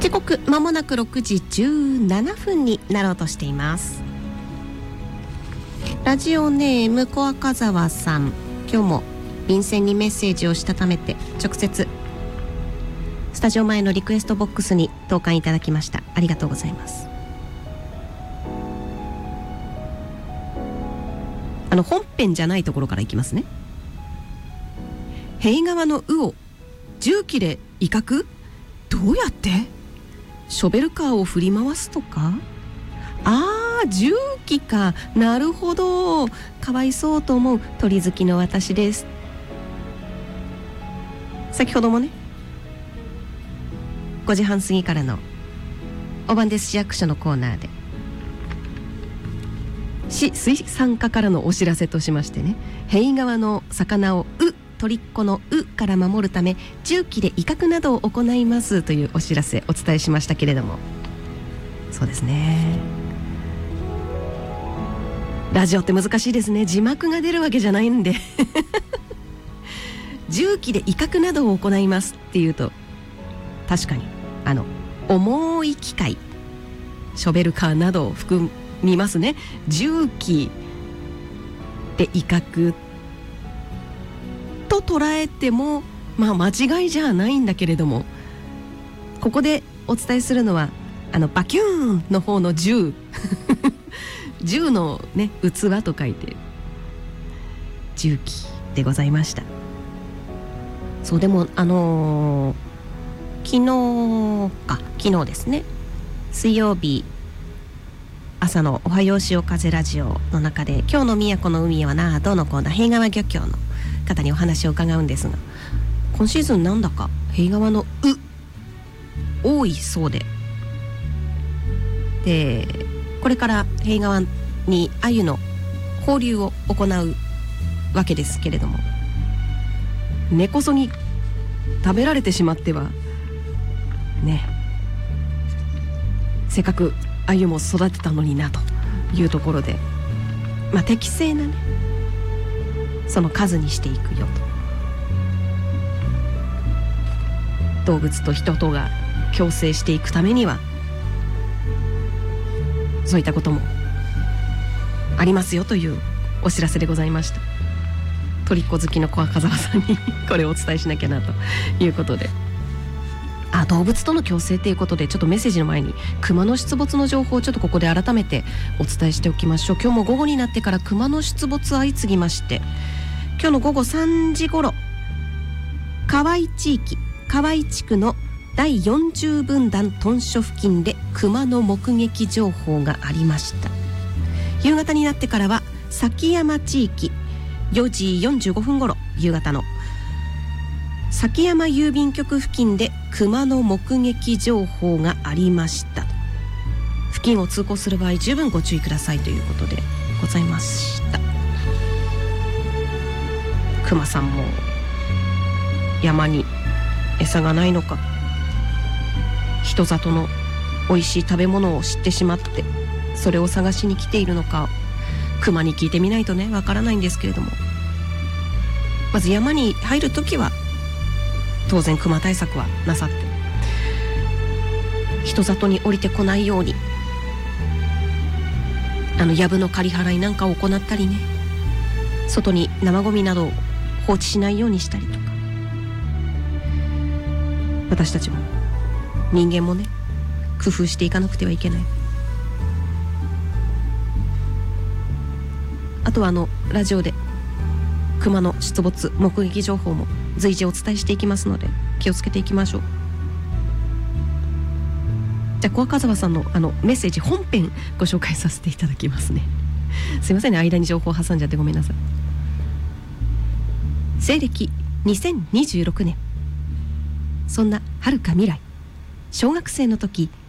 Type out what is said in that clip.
時刻まもなく6時17分になろうとしています。ラジオネーム小赤沢さん、今日も便箋にメッセージをしたためて直接スタジオ前のリクエストボックスに投函いただきました。ありがとうございます。本編じゃないところからいきますね。塀側の鵜を重機で威嚇？どうやって？ショベルカーを振り回すとか？重機か。なるほど。かわいそうと思う鳥好きの私です。先ほどもね、5時半過ぎからのおばんです市役所のコーナーで、市水産課からのお知らせとしましてね、塀側の魚を鳥っ子のから守るため重機で威嚇などを行いますというお知らせお伝えしましたけれども、そうですね、ラジオって難しいですね。字幕が出るわけじゃないんで重機で威嚇などを行いますっていうと、確かに重い機械、ショベルカーなどを含みますね。重機で威嚇と捉えても間違いじゃないんだけれども、ここでお伝えするのはバキューンの方の銃銃のね、器と書いて重機でございました。そう、でも昨日ですね、水曜日朝のおはよう潮風ラジオの中で、今日の宮古の海はなどのコーナー、塀川漁協の方にお話を伺うんですが、今シーズンなんだか塀川の多いそうで、これから塀川に鮎の放流を行うわけですけれども、根こそぎ食べられてしまってはね、せっかく鮎も育てたのになというところで、適正なね、その数にしていくよと。動物と人とが共生していくためにはそういったこともありますよというお知らせでございました。鳥っ子好きの小赤沢さんにこれをお伝えしなきゃなということで、動物との共生ということで、ちょっとメッセージの前に熊の出没の情報をちょっとここで改めてお伝えしておきましょう。今日も午後になってから熊の出没相次ぎまして、今日の午後3時ごろ、河合地域河合地区の第40分団屯所付近で熊の目撃情報がありました。夕方になってからは崎山地域4時45分ごろ、夕方の崎山郵便局付近で熊の目撃情報がありました。付近を通行する場合十分ご注意くださいということでございました。熊さんも山に餌がないのか、人里の美味しい食べ物を知ってしまってそれを探しに来ているのか、熊に聞いてみないとね、わからないんですけれども、まず山に入るときは当然熊対策はなさって、人里に降りてこないように藪の刈り払いなんかを行ったりね、外に生ゴミなどを放置しないようにしたりとか、私たちも人間もね、工夫していかなくてはいけない。あとはラジオで熊の出没目撃情報も随時お伝えしていきますので気をつけていきましょう。じゃあ小赤沢さんのメッセージ本編ご紹介させていただきますね。すいませんね、間に情報を挟んじゃってごめんなさい。西暦2026年、そんな遥か未来、小学生の時